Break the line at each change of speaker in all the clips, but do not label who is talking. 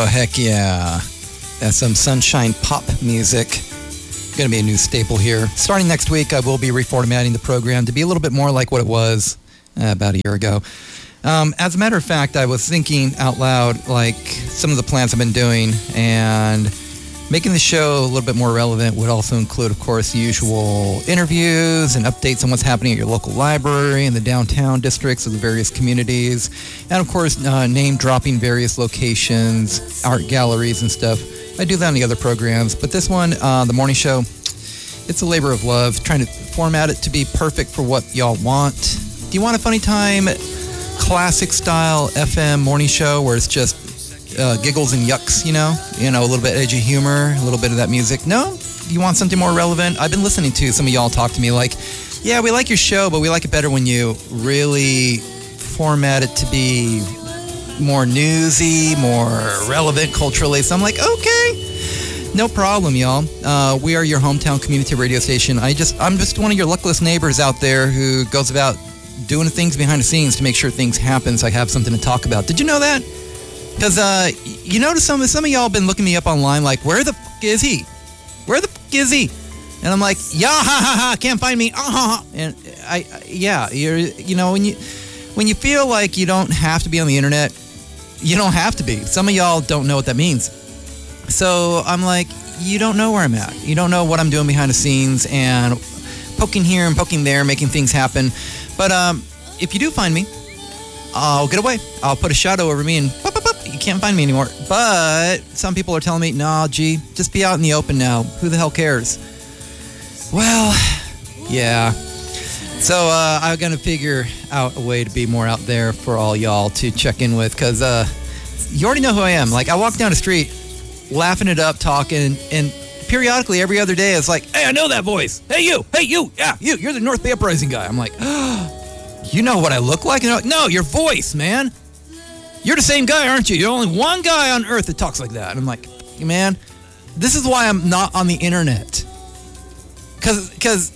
heck yeah. That's some sunshine pop music. Going to be a new staple here. Starting next week, I will be reformatting the program to be a little bit more like what it was about a year ago. As a matter of fact, I was thinking out loud, like some of the plans I've been doing, and making the show a little bit more relevant would also include, of course, the usual interviews and updates on what's happening at your local library and the downtown districts of the various communities. And, of course, name-dropping various locations, art galleries and stuff. I do that on the other programs. But this one, the morning show, it's a labor of love, trying to format it to be perfect for what y'all want. Do you want a funny time, classic-style FM morning show where it's just giggles and yucks, you know, a little bit edgy humor, a little bit of that music? No? You want something more relevant? I've been listening to some of y'all talk to me like, yeah, we like your show, but we like it better when you really format it to be more newsy, more relevant culturally. So I'm like, okay, no problem, y'all. We are your hometown community radio station. I'm just one of your luckless neighbors out there who goes about doing things behind the scenes to make sure things happen so I have something to talk about. Did you know that? Because you notice some of y'all have been looking me up online like, where the f*** is he? Where the f*** is he? And I'm like, yeah, ha, ha, ha, can't find me. And when you feel like you don't have to be on the internet, you don't have to be. Some of y'all don't know what that means. So I'm like, you don't know where I'm at. You don't know what I'm doing behind the scenes and poking here and poking there, making things happen. But if you do find me, I'll get away. I'll put a shadow over me and pop, pop, pop, you can't find me anymore. But some people are telling me, nah, gee, just be out in the open now. Who the hell cares? Well, yeah. So I'm going to figure out a way to be more out there for all y'all to check in with, because you already know who I am. Like, I walk down the street laughing it up, talking, and periodically every other day it's like, hey, I know that voice. Hey, you. Yeah, you're the North Bay Uprising guy. I'm like, you know what I look like? And they're like, no, your voice, man. You're the same guy, aren't you? You're only one guy on earth that talks like that. And I'm like, man, this is why I'm not on the internet. Because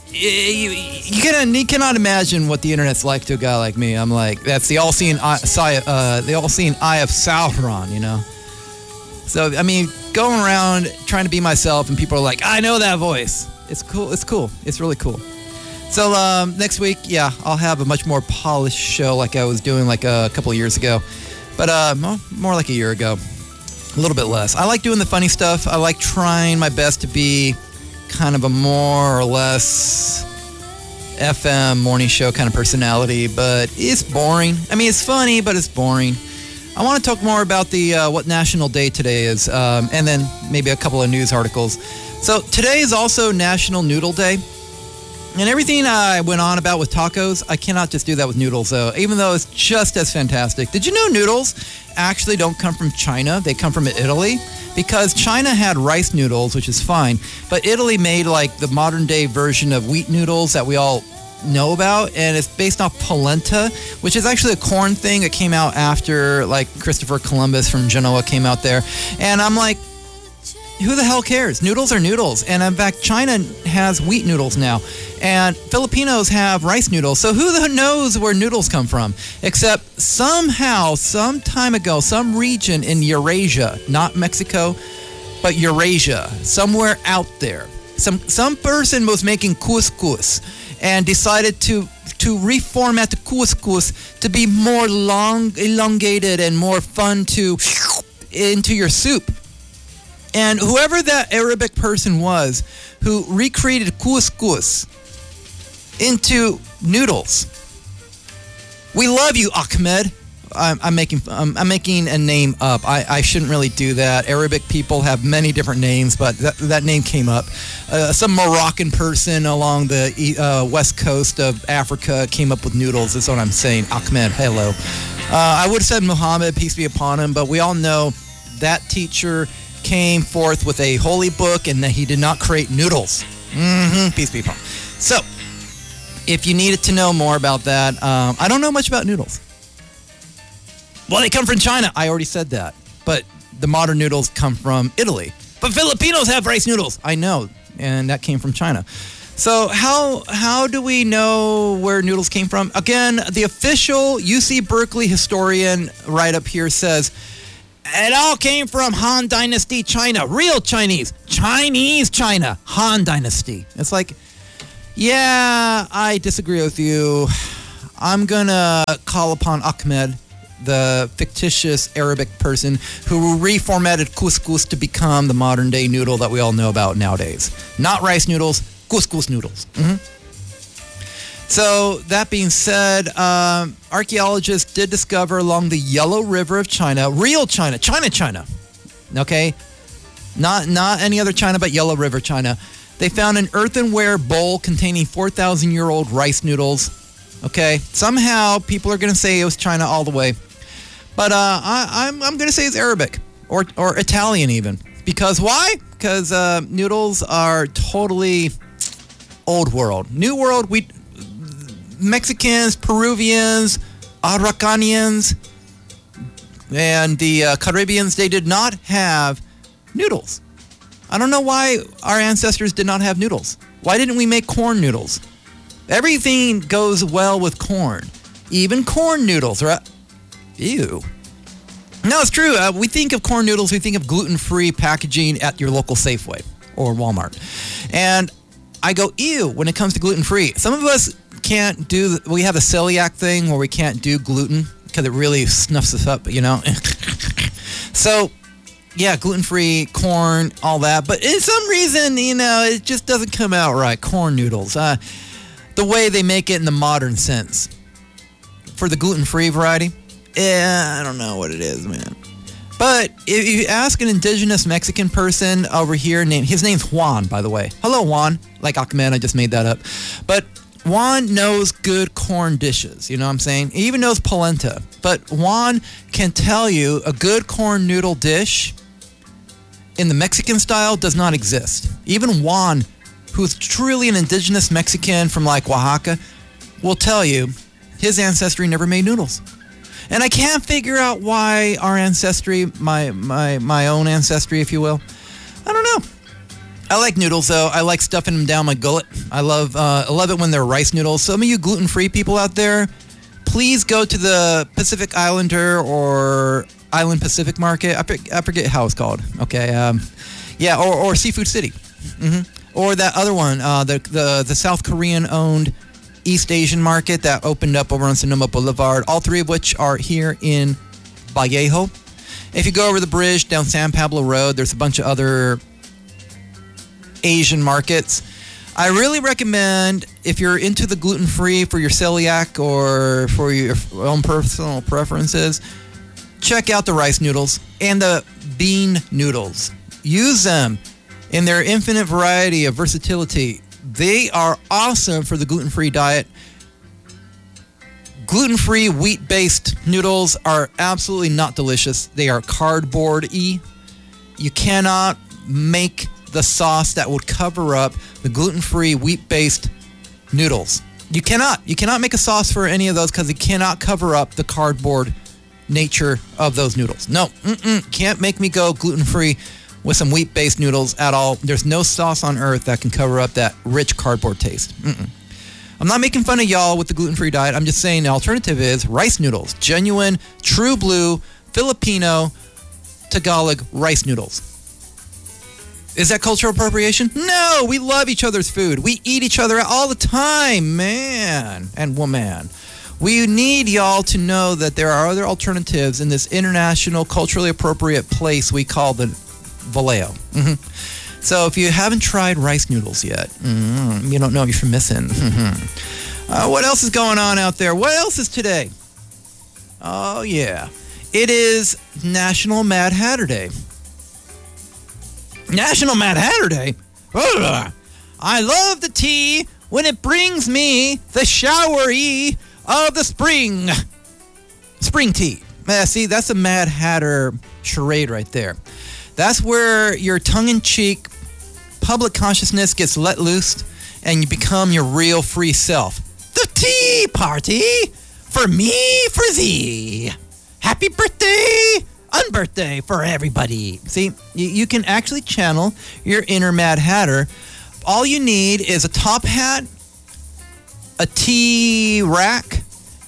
you cannot imagine what the internet's like to a guy like me. I'm like, that's the all-seeing eye of Sauron, you know? So, I mean, going around trying to be myself and people are like, I know that voice. It's cool. It's really cool. So next week, yeah, I'll have a much more polished show like I was doing like a couple of years ago. But more like a year ago. A little bit less. I like doing the funny stuff. I like trying my best to be kind of a more or less FM morning show kind of personality. But it's boring. I mean, it's funny, but it's boring. I want to talk more about the what National Day today is, and then maybe a couple of news articles. So today is also National Noodle Day. And everything I went on about with tacos, I cannot just do that with noodles, though, even though it's just as fantastic. Did you know noodles actually don't come from China? They come from Italy, because China had rice noodles, which is fine, but Italy made like the modern-day version of wheat noodles that we all know about, and it's based off polenta, which is actually a corn thing that came out after like Christopher Columbus from Genoa came out there. And I'm like, who the hell cares? Noodles are noodles. And in fact, China has wheat noodles now. And Filipinos have rice noodles. So who the hell knows where noodles come from? Except somehow, some time ago, some region in Eurasia, not Mexico, but Eurasia, somewhere out there, some person was making couscous and decided to reformat the couscous to be more elongated and more fun to into your soup. And whoever that Arabic person was who recreated couscous into noodles, we love you, Ahmed. I'm making a name up. I shouldn't really do that. Arabic people have many different names, but that name came up. Some Moroccan person along the west coast of Africa came up with noodles. That's what I'm saying. Ahmed, hello. I would have said Muhammad, peace be upon him, but we all know that teacher came forth with a holy book and that he did not create noodles. Peace be upon him. So, if you needed to know more about that, I don't know much about noodles. Well, they come from China. I already said that. But the modern noodles come from Italy. But Filipinos have rice noodles. I know. And that came from China. So how do we know where noodles came from? Again, the official UC Berkeley historian right up here says, It all came from Han Dynasty China. Real Chinese. Chinese China. Han Dynasty. It's like, yeah, I disagree with you. I'm going to call upon Ahmed, the fictitious Arabic person who reformatted couscous to become the modern day noodle that we all know about nowadays. Not rice noodles, couscous noodles. So that being said, archaeologists did discover along the Yellow River of China, real China, China, okay? Not any other China, but Yellow River, China. They found an earthenware bowl containing 4,000-year-old rice noodles, okay? Somehow, people are going to say it was China all the way. But I'm going to say it's Arabic or Italian even. Because why? Because noodles are totally old world. New world, Mexicans, Peruvians, Araucanians, and the Caribbeans, they did not have noodles. I don't know why our ancestors did not have noodles. Why didn't we make corn noodles? Everything goes well with corn. Even corn noodles, right? Ew. No, it's true. We think of corn noodles, we think of gluten-free packaging at your local Safeway or Walmart. And I go, ew, when it comes to gluten-free. Some of us can't do, we have a celiac thing where we can't do gluten because it really snuffs us up, you know? So, yeah, gluten-free, corn, all that. But in some reason, you know, it just doesn't come out right. Corn noodles. The way they make it in the modern sense. For the gluten-free variety, I don't know what it is, man. But if you ask an indigenous Mexican person over here, his name's Juan, by the way. Hello, Juan. Like Ahmed, I just made that up. But Juan knows good corn dishes, you know what I'm saying? He even knows polenta. But Juan can tell you a good corn noodle dish in the Mexican style does not exist. Even Juan, who's truly an indigenous Mexican from like Oaxaca, will tell you his ancestry never made noodles. And I can't figure out why our ancestry, my own ancestry, if you will. I don't know. I like noodles, though. I like stuffing them down my gullet. I love it when they're rice noodles. Some of you gluten-free people out there, please go to the Pacific Islander or Island Pacific Market. I forget how it's called. Okay, yeah, or Seafood City, or that other one, the South Korean-owned East Asian Market that opened up over on Sonoma Boulevard. All three of which are here in Vallejo. If you go over the bridge down San Pablo Road, there's a bunch of other Asian markets. I really recommend, if you're into the gluten-free for your celiac or for your own personal preferences, check out the rice noodles and the bean noodles. Use them in their infinite variety of versatility. They are awesome for the gluten-free diet. Gluten-free wheat-based noodles are absolutely not delicious. They are cardboard-y. You cannot make the sauce that would cover up the gluten-free wheat-based noodles. You cannot make a sauce for any of those because it cannot cover up the cardboard nature of those noodles. No, can't make me go gluten-free with some wheat-based noodles at all. There's no sauce on earth that can cover up that rich cardboard taste. I'm not making fun of y'all with the gluten-free diet. I'm just saying the alternative is rice noodles. Genuine, true blue, Filipino, Tagalog rice noodles. Is that cultural appropriation? No, we love each other's food. We eat each other all the time, man and woman. We need y'all to know that there are other alternatives in this international, culturally appropriate place we call the Vallejo. So if you haven't tried rice noodles yet, you don't know what you're missing. What else is going on out there? What else is today? Oh, yeah. It is National Mad Hatter Day. National Mad Hatter Day? Ugh. I love the tea when it brings me the showery of the spring. Spring tea. See, that's a Mad Hatter charade right there. That's where your tongue-in-cheek public consciousness gets let loose and you become your real free self. The tea party for me, for thee. Happy birthday, unbirthday for everybody. See, you can actually channel your inner Mad Hatter. All you need is a top hat, a tea rack,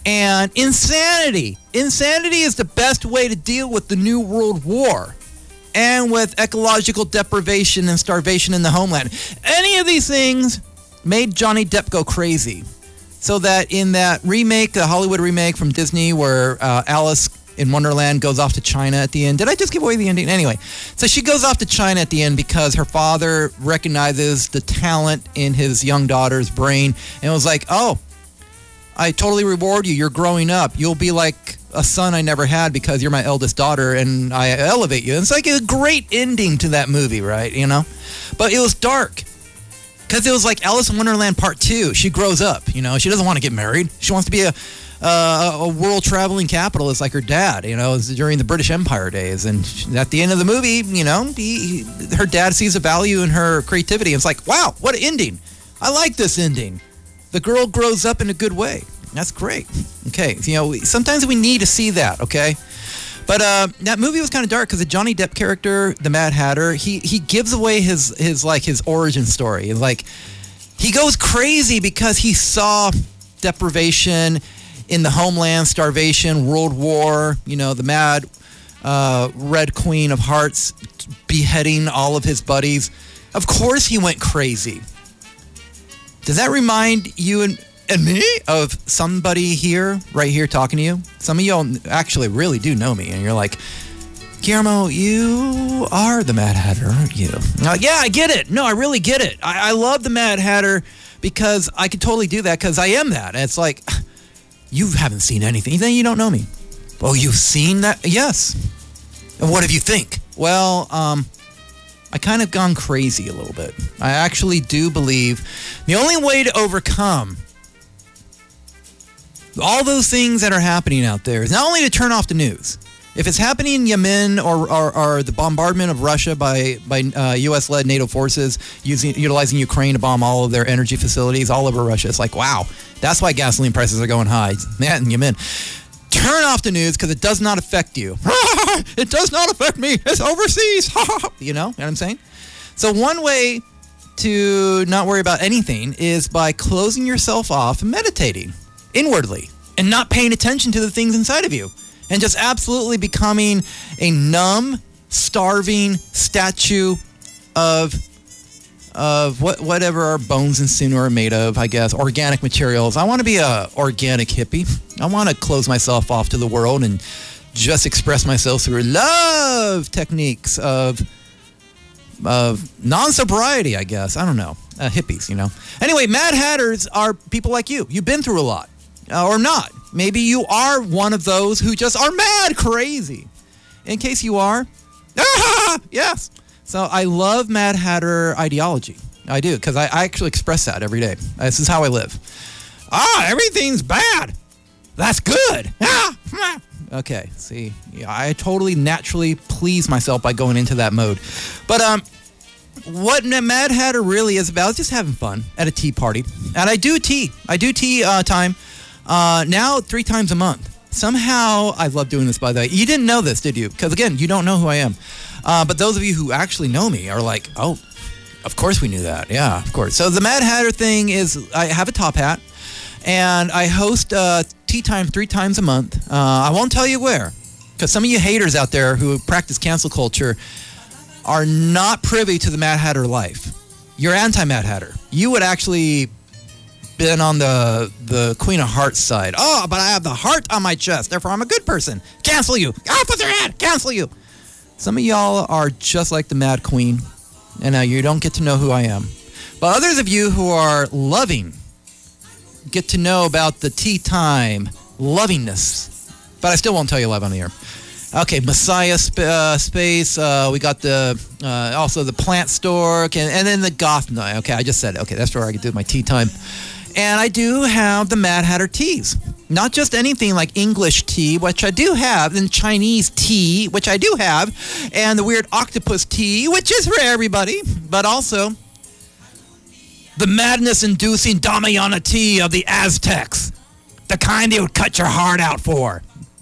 and insanity. Insanity is the best way to deal with the New World War and with ecological deprivation and starvation in the homeland. Any of these things made Johnny Depp go crazy. So that in that remake, the Hollywood remake from Disney, where Alice in Wonderland goes off to China at the end. Did I just give away the ending? Anyway, so she goes off to China at the end because her father recognizes the talent in his young daughter's brain and was like, oh, I totally reward you. You're growing up. You'll be like a son I never had because you're my eldest daughter and I elevate you. And it's like a great ending to that movie, right? You know? But it was dark. Because it was like Alice in Wonderland Part 2. She grows up, you know. She doesn't want to get married. She wants to be a world-traveling capitalist like her dad, you know, during the British Empire days. And at the end of the movie, you know, her dad sees a value in her creativity. And it's like, wow, what an ending. I like this ending. The girl grows up in a good way. That's great. Okay, you know, sometimes we need to see that, okay? But that movie was kind of dark because the Johnny Depp character, the Mad Hatter, he gives away his origin story. Like, he goes crazy because he saw deprivation in the homeland, starvation, world war, you know, the mad Red Queen of Hearts beheading all of his buddies. Of course he went crazy. Does that remind you and me of somebody here, right here, talking to you? Some of y'all actually really do know me, and you're like, Guillermo, you are the Mad Hatter, aren't you? Like, yeah, I get it. No, I really get it. I love the Mad Hatter because I could totally do that because I am that. And it's like, you haven't seen anything. Then you don't know me. Oh, you've seen that? Yes. And what do you think? Well, I kind of gone crazy a little bit. I actually do believe the only way to overcome all those things that are happening out there is not only to turn off the news. If it's happening in Yemen or the bombardment of Russia by U.S.-led NATO forces utilizing Ukraine to bomb all of their energy facilities all over Russia, it's like, wow, that's why gasoline prices are going high. That in Yemen. Turn off the news because it does not affect you. It does not affect me. It's overseas. You know what I'm saying? So one way to not worry about anything is by closing yourself off and meditating inwardly and not paying attention to the things inside of you and just absolutely becoming a numb, starving statue of whatever our bones and sinew are made of, I guess, organic materials. I want to be a organic hippie. I want to close myself off to the world and just express myself through love techniques of non-sobriety, I guess. I don't know. Hippies, you know. Anyway, Mad Hatters are people like you. You've been through a lot. Or not. Maybe you are one of those who just are mad crazy. In case you are, yes. So I love Mad Hatter ideology. I do, because I actually express that every day. This is how I live. Everything's bad. That's good. Okay, see, yeah, I totally naturally please myself by going into that mode. But what Mad Hatter really is about is just having fun at a tea party. And I do tea. Time. Now 3 times a month. Somehow, I love doing this, by the way. You didn't know this, did you? Because, again, you don't know who I am. But those of you who actually know me are like, oh, of course we knew that. Yeah, of course. So the Mad Hatter thing is I have a top hat, and I host tea time 3 times a month. I won't tell you where, because some of you haters out there who practice cancel culture are not privy to the Mad Hatter life. You're anti-Mad Hatter. You would actually been on the Queen of Hearts side. Oh, but I have the heart on my chest, therefore I'm a good person. Cancel you. Off with your head. Cancel you. Some of y'all are just like the Mad Queen, and you don't get to know who I am. But others of you who are loving get to know about the tea time lovingness. But I still won't tell you live on the air. Okay, Messiah Space. We got the also the Plant Store, and then the Goth Night. Okay, I just said it. Okay, that's where I can do my tea time. And I do have the Mad Hatter teas. Not just anything like English tea, which I do have, and Chinese tea, which I do have, and the weird octopus tea, which is for everybody, but also the madness-inducing Damiana tea of the Aztecs, the kind they would cut your heart out for.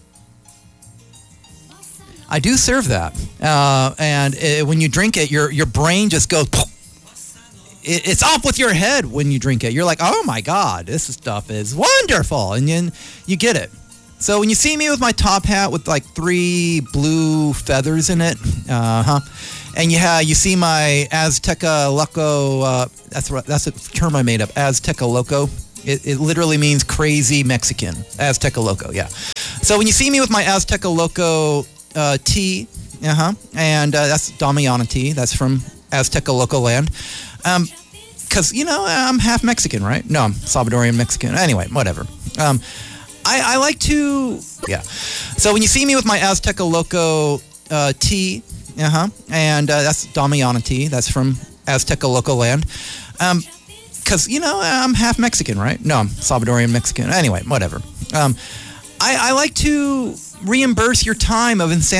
I do serve that, and when you drink it, your brain just goes it's off with your head when you drink it. You're like, oh my God, this stuff is wonderful. And then you get it. So when you see me with my top hat with like 3 blue feathers in it, and you see my Azteca Loco, that's a term I made up, Azteca Loco. It literally means crazy Mexican. Azteca Loco, yeah. So when you see me with my Azteca Loco tea, and that's Damiana tea. That's from Azteca Loco land. Because, I'm half Mexican, right? No, I'm Salvadorian Mexican. Anyway, whatever. I like to, yeah. So when you see me with my Azteca Loco tea, and that's Damiana tea. That's from Azteca Loco land. Because, I'm half Mexican, right? No, I'm Salvadorian Mexican. Anyway, whatever. I like to reimburse your time of insanity.